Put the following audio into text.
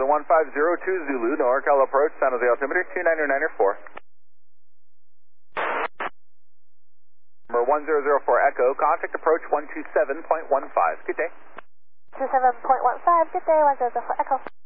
1502 Zulu, NorCal approach, San Jose altimeter 299.4. Number 1004 Echo, contact approach 127.15. Good day. 27.15, good day, 1004 Echo.